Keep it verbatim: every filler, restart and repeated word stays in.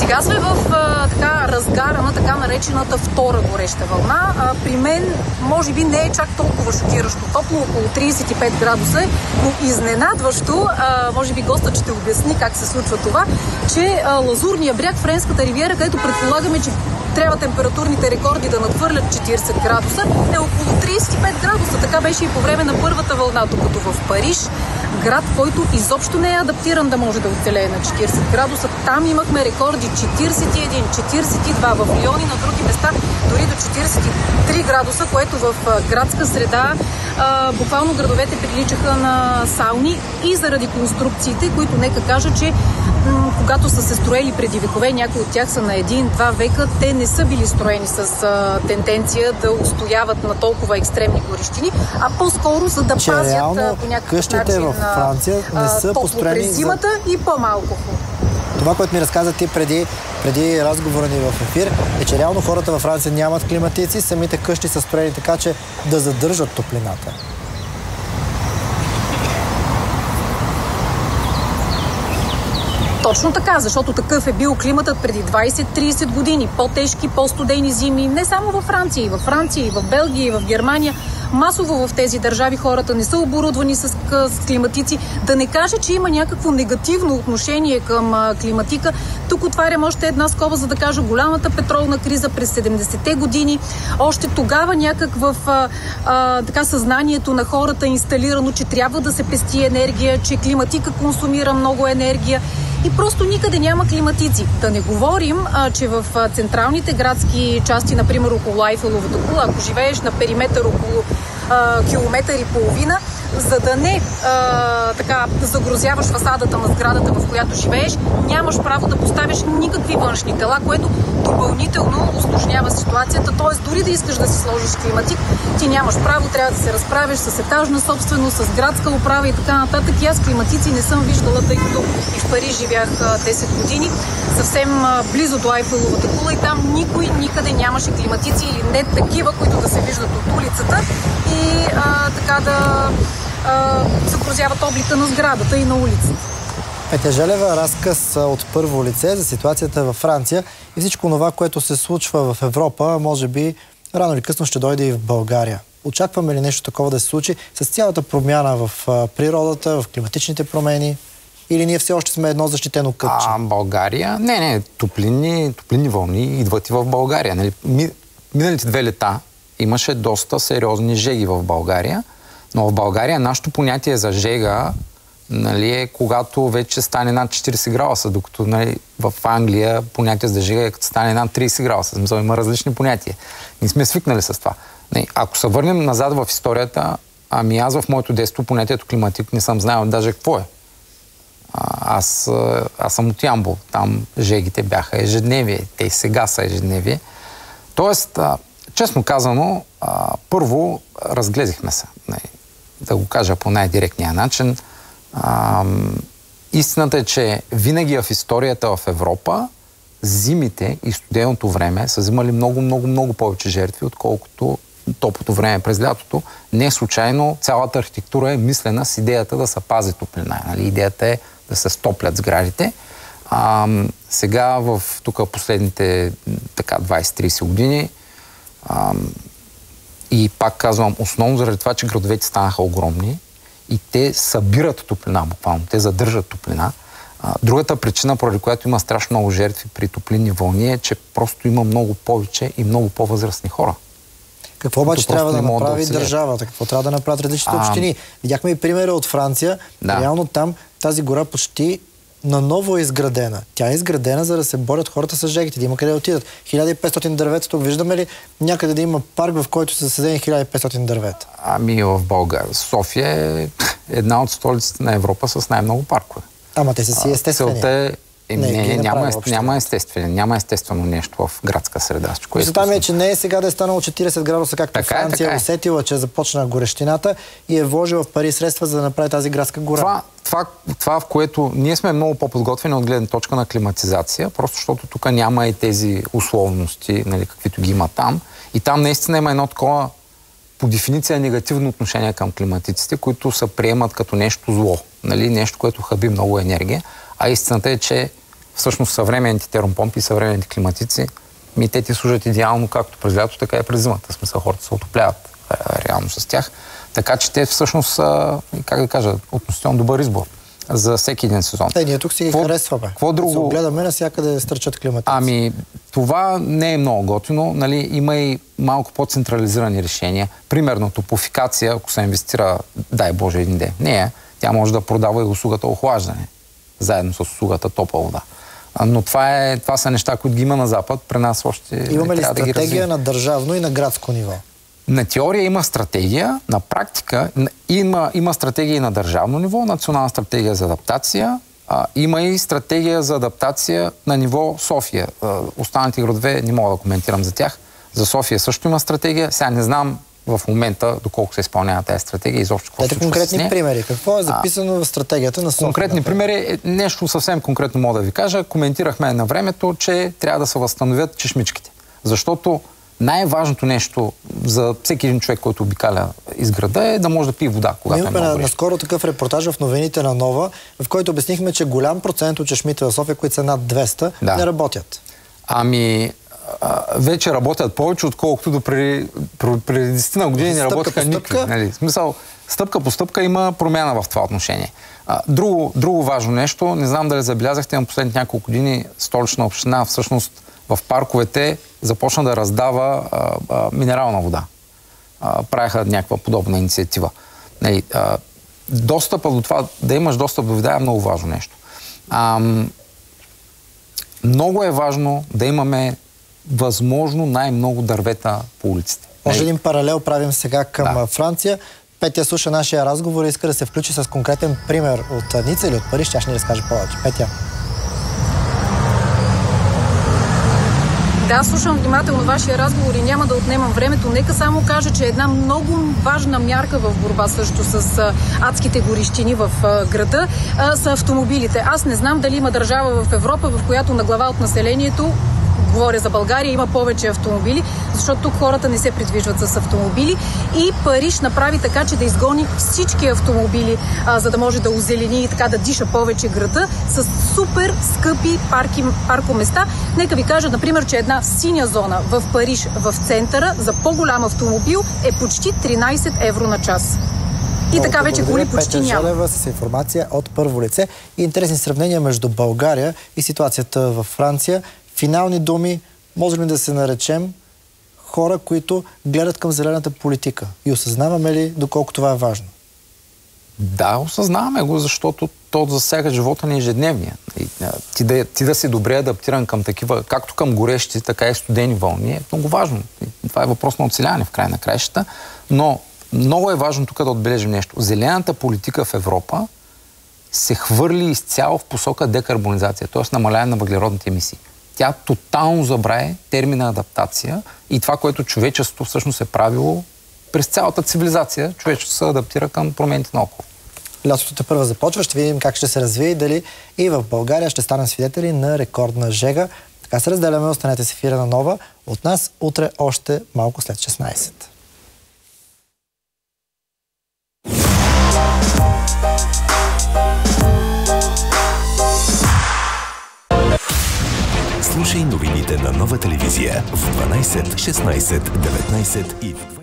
Сега сме в а, така разгара на така наречената втора гореща вълна. А, при мен може би не е чак толкова шокиращо топло, около трийсет и пет градуса, но изненадващо, а, може би гостът ще обясни как се случва това, че а, Лазурния бряг, Френската ривиера, където предполагаме, че трябва температурните рекорди да надхвърлят четирийсет градуса, е около трийсет и пет градуса. Така беше и по време на първата вълна, докато в Париж, град, който изобщо не е адаптиран да може да оцелее на четирийсет градуса. Там имахме рекорди четирийсет и един, четирийсет и два, в Лион и на други места дори до четирийсет и три градуса, което в градска среда а, буквално градовете приличаха на сауни и заради конструкциите, които нека кажа, че м- когато са се строели преди векове, някои от тях са на един-два века, те не са били строени с а, тенденция да устояват на толкова екстремни горещини, а по-скоро за да че пазят реално, по някакъв начин в Франция не са топло построени през зимата за... и по-малко. Това, което ми разказа ти преди, преди разговора ни в ефир, е, че реално хората във Франция нямат климатици, самите къщи са строени така, че да задържат топлината. Точно така, защото такъв е бил климатът преди двайсет-трийсет години. По-тежки, по-студени зими, не само във Франция, и във Франция, и в Белгия, и в Германия. Масово в тези държави хората не са оборудвани с, с климатици. Да не кажа, че има някакво негативно отношение към а, климатика. Тук отварям още една скоба, за да кажа голямата петролна криза през седемдесетте години. Още тогава някак в а, а, така съзнанието на хората е инсталирано, че трябва да се пести енергия, че климатика консумира много енергия. И просто никъде няма климатици. Да не говорим, а, че в а, централните градски части, например около Айфеловата кула, ако живееш на периметър около а, километър и половина, за да не а, така загрозяваш фасадата на сградата, в която живееш, нямаш право да поставиш никакви външни тела, което допълнително усложнява ситуацията. Тоест, дори да искаш да си сложиш климатик, ти нямаш право, трябва да се разправиш с етажна собственост, с градска управа и така нататък. И аз климатици не съм виждала, тъй като и в Париж живях десет години, съвсем близо до Айфеловата кула, и там никой никъде нямаше климатици или не такива, които да се виждат от улицата и а, така да загрозяват облика на сградата и на улицата. Петя Желева, разказ от първо лице за ситуацията във Франция и всичко това, което се случва в Европа, може би рано или късно ще дойде и в България. Очакваме ли нещо такова да се случи с цялата промяна в природата, в климатичните промени? Или ние все още сме едно защитено кътче? А, България? Не, не. Топлинни, топлинни вълни идват и в България. Нали? Ми, миналите две лета имаше доста сериозни жеги в България, но в България нашето понятие за жега, нали, е когато вече стане над четирийсет градуса, докато, нали, в Англия понятие за жега е като стане над трийсет градуса. Смисъл, има различни понятия. Ние сме свикнали с това. Нали, ако се върнем назад в историята, ами аз в моето детство понятието климатик не съм знаел даже какво е. А, аз, аз съм от Ямбол. Там жегите бяха ежедневие. Те и сега са ежедневие. Тоест, а, честно казано, а, първо разглезихме се. Нали, да го кажа по най-директния начин. А, истината е, че винаги в историята в Европа зимите и студеното време са взимали много, много, много повече жертви, отколкото топлото време през лятото. Не случайно цялата архитектура е мислена с идеята да се пази топлина. Нали? Идеята е да се стоплят сградите. А, сега в тук последните така двайсет-трийсет години а, и пак казвам, основно заради това, че градовете станаха огромни и те събират топлина буквално, те задържат топлина. А, другата причина, поради която има страшно много жертви при топлинни вълни, е, че просто има много повече и много по-възрастни хора. Какво обаче трябва да направи да държавата? Какво трябва да направят различните а... общини? Видяхме и примера от Франция. Да. Реално там тази гора почти наново е изградена. Тя е изградена, за да се борят хората с жегите, да има къде да отидат. хиляда и петстотин дървета. Тук виждаме ли някъде да има парк, в който са засадени хиляда и петстотин дървета? Ами в България. София е една от столиците на Европа с най-много паркове. Ама те са си естествени. Е... Е, не, не, няма, няма, естествено, няма естествено нещо в градска среда. Мисълта ми е, че не е сега да е станало четирийсет градуса, както така Франция е, е усетила, че започна горещината и е вложила в пари средства, за да направи тази градска гора. Това, това, това в което ние сме много по-подготвени от гледна точка на климатизация, просто защото тук няма и тези условности, нали, каквито ги има там. И там наистина има едно такова по дефиниция негативно отношение към климатиците, които се приемат като нещо зло, нали, нещо, което хаби много енергия. А истината е, че всъщност съвременните термопомпи, съвременните климатици, ми те ти служат идеално както през лято, така и през зимата. В смисъл, хората се отопляват реално с тях. Така че те всъщност са, как да кажа, относително добър избор за всеки един сезон. Е, ние тук си ги харесваме. Какво друго? Се огледаме навсякъде да стърчат климатици. Ами, това не е много готино. Нали, има и малко по-централизирани решения. Примерно, топофикация, ако се инвестира, дай Боже, един ден. Не е. Тя може да продава и услугата охлаждане, заедно с услугата топла вода. Но това, е, това са неща, които ги има на Запад. При нас още имаме ли трябва да ги стратегия на държавно и на градско ниво? На теория има стратегия, на практика има, има стратегия и на държавно ниво, национална стратегия за адаптация, а, има и стратегия за адаптация на ниво София. А, останалите градове не мога да коментирам за тях. За София също има стратегия. Сега не знам в момента доколко се изпълнява тази стратегия, изобщо какво се случва конкретни с нея. примери. Какво е записано а, в стратегията на София? Конкретни примери, нещо съвсем конкретно мога да ви кажа. Коментирахме на времето, че трябва да се възстановят чешмичките. Защото най-важното нещо за всеки един човек, който обикаля из града, е да може да пие вода, когато имаме е много наскоро такъв репортаж в новините на Нова, в който обяснихме, че голям процент от чешмите в София, които са над двеста, да. не работят. Ами, а, вече работят повече, отколкото до преди, преди десетина години не работеха никакви. Нали? В смисъл, стъпка по стъпка има промяна в това отношение. А, друго, друго важно нещо, не знам дали забелязахте, на последните няколко години Столична община всъщност в парковете започна да раздава а, а, минерална вода. А, правиха някаква подобна инициатива. Нали, а, достъпа до това, да имаш достъп до вода е много важно нещо. А, много е важно да имаме възможно най-много дървета по улиците. Може един паралел правим сега към да. Франция. Петя слуша нашия разговор и иска да се включи с конкретен пример от Ница или от Париж. Тя ще ни разкаже повече. Петя. Да, слушам внимателно вашия разговор и няма да отнемам времето. Нека само кажа, че една много важна мярка в борба също с адските горищини в града а, са автомобилите. Аз не знам дали има държава в Европа, в която на глава от населението, говоря за България, има повече автомобили, защото тук хората не се придвижват с автомобили. И Париж направи така, че да изгони всички автомобили, а, за да може да озелени и така да диша повече града с супер скъпи парки, паркоместа. Нека ви кажа, например, че една синя зона в Париж, в центъра, за по-голям автомобил е почти тринайсет евро на час. И много така вече коли почти Петя няма. Желева с информация от първо лице и интересни сравнения между България и ситуацията във Франция. Финални думи, можем ли да се наречем хора, които гледат към зелената политика? И осъзнаваме ли доколко това е важно? Да, осъзнаваме го, защото то засяга живота ни ежедневния. Ти да, ти да си добре адаптиран към такива, както към горещи, така и студени вълни, е много важно. Това е въпрос на оцеляване в край на краищата, но много е важно тук да отбележим нещо. Зелената политика в Европа се хвърли изцяло в посока декарбонизация, т.е. намаляване на въглеродните емисии. Тя тотално забрави термина адаптация и това, което човечеството всъщност е правило през цялата цивилизация. Човечеството се адаптира към промените наоколо. Лятото те първа започва, ще видим как ще се развие и дали и в България ще станем свидетели на рекордна жега. Така се разделяме, останете с ефира на Нова. От нас утре още малко след шестнайсет. Слушай новините на Нова телевизия в дванайсет, шестнайсет, деветнайсет и